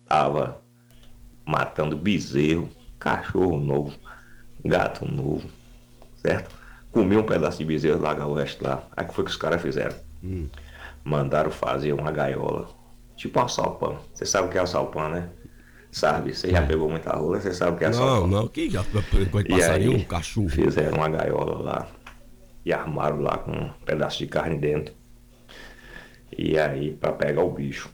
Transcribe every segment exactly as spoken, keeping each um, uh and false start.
tava matando bezerro, cachorro novo, gato novo, certo? Comi um pedaço de bezerro lá Laga Oeste lá. Aí que foi que os caras fizeram? Hum. Mandaram fazer uma gaiola, tipo um salpão. Você sabe o que é o salpão, né? Sabe? Você já pegou muita rola, você sabe o que é salpão. Não, não, que já pegou de passarinho, um cachorro. Fizeram uma gaiola lá e armaram lá com um pedaço de carne dentro. E aí, pra pegar o bicho.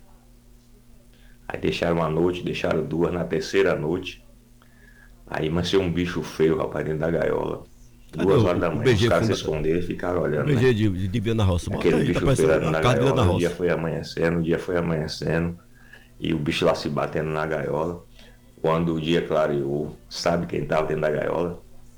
Aí deixaram uma noite, deixaram duas, na terceira noite. Aí nasceu um bicho feio, rapaz, dentro da gaiola. Cadê Duas o, horas da manhã, os caras se esconderam e ficaram olhando. O B G né? de, de Vida na Roça. Aquele aí, bicho tá feio na gaiola, na o dia foi amanhecendo, o dia foi amanhecendo. E o bicho lá se batendo na gaiola. Quando o dia clareou, sabe quem tava dentro da gaiola?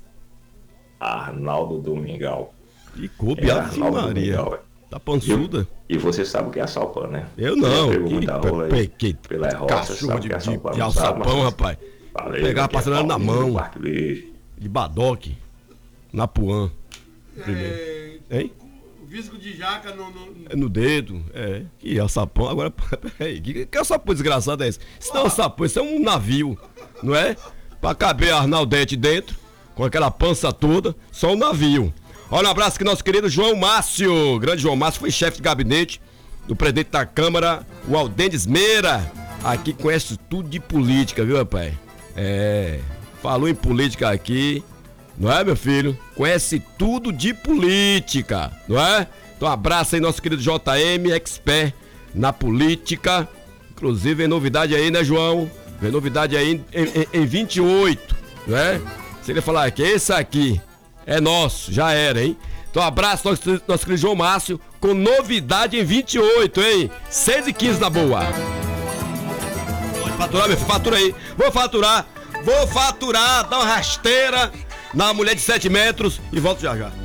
Arnaldo Domingal. E coube a Maria. Domingal, tá pançuda. E, e você sabe o que é salpão, né? Eu não. Pegou muita rola aí que, pela roça, cachorro de, de, de alçapão, rapaz. Falei, pegar passando na mão. De, de badoque. Na puã. Primeiro. É, hein? O visco de jaca no, no... É no dedo, é. Que alçapão. Agora, peraí. Que, que alçapão desgraçado é esse? Isso não é um alçapão, isso é um navio, não é? Pra caber a Arnaldete dentro, com aquela pança toda, só um navio. Olha, um abraço aqui, nosso querido João Márcio. Grande João Márcio, foi chefe de gabinete do presidente da Câmara, o Aldendes Meira. Aqui conhece tudo de política, viu, rapaz? É. Falou em política aqui, não é, meu filho? Conhece tudo de política, não é? Então, um abraço aí, nosso querido J M, expert na política. Inclusive, vem novidade aí, né, João? Vem novidade aí em, em, em vinte e oito, não é? Se ele falar que esse aqui é nosso, já era, hein? Então, um abraço, nosso, nosso querido João Márcio, com novidade em vinte e oito, hein? seis e quinze na boa. Pode faturar, meu filho, fatura aí. Vou faturar, vou faturar, dá uma rasteira na mulher de sete metros e volto já já.